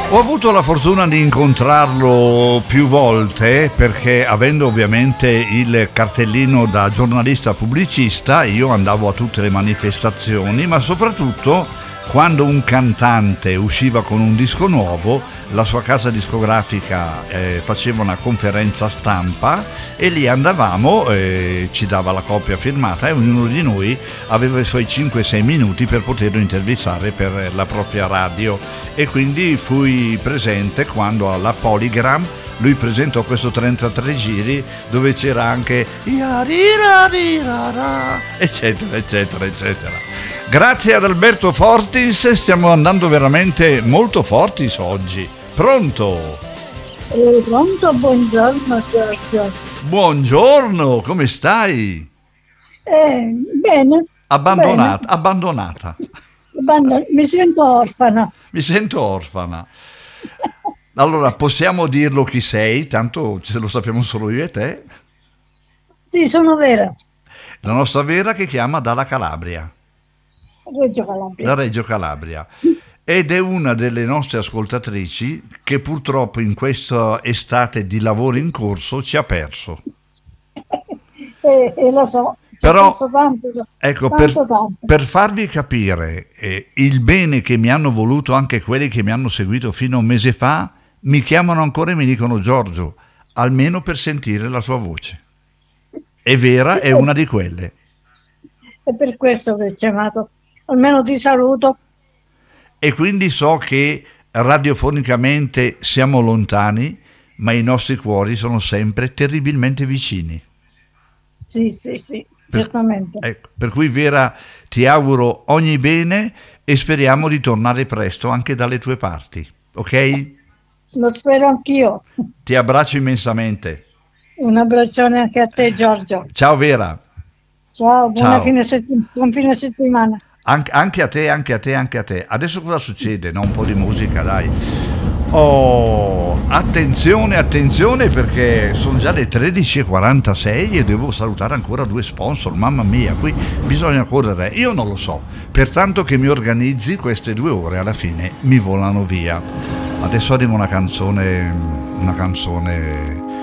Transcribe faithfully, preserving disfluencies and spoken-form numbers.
Ho avuto la fortuna di incontrarlo più volte perché, avendo ovviamente il cartellino da giornalista pubblicista, io andavo a tutte le manifestazioni, ma soprattutto quando un cantante usciva con un disco nuovo, la sua casa discografica eh, faceva una conferenza stampa e lì andavamo, eh, ci dava la copia firmata e ognuno di noi aveva i suoi cinque sei minuti per poterlo intervistare per la propria radio, e quindi fui presente quando alla Polygram lui presentò questo trentatré giri dove c'era anche eccetera eccetera eccetera. Grazie ad Alberto Fortis, stiamo andando veramente molto fortis oggi. Pronto? Eh, pronto, buongiorno Giorgio. Buongiorno, come stai? Eh, bene. Abbandonata, bene. abbandonata. Abbandon- mi sento orfana. Mi sento orfana. Allora, possiamo dirlo chi sei, tanto ce lo sappiamo solo io e te. Sì, sono vera. La nostra Vera, che chiama dalla Calabria. Reggio Calabria. Da Reggio Calabria. Ed è una delle nostre ascoltatrici che purtroppo in questa estate di lavoro in corso ci ha perso. E, e lo so, ci Però, ho perso tanto, ecco, tanto, per, tanto. per farvi capire eh, il bene che mi hanno voluto anche quelli che mi hanno seguito fino a un mese fa, mi chiamano ancora e mi dicono: Giorgio, almeno per sentire la sua voce. È Vera, è una di quelle. È per questo che ho chiamato. Almeno ti saluto. E quindi so che radiofonicamente siamo lontani, ma i nostri cuori sono sempre terribilmente vicini. Sì, sì, sì, per, certamente. Ecco, per cui Vera, ti auguro ogni bene e speriamo di tornare presto anche dalle tue parti, ok? Lo spero anch'io. Ti abbraccio immensamente. Un abbraccione anche a te, Giorgio. Ciao Vera. Ciao, buona Ciao. Fine settim- buon fine settimana. Anche, anche a te, anche a te, anche a te. Adesso cosa succede? No, un po' di musica, dai. Oh, attenzione, attenzione, perché sono già le tredici e quarantasei e devo salutare ancora due sponsor. Mamma mia, qui bisogna correre. Io non lo so, pertanto che mi organizzi queste due ore alla fine mi volano via. Adesso arriva una canzone, una canzone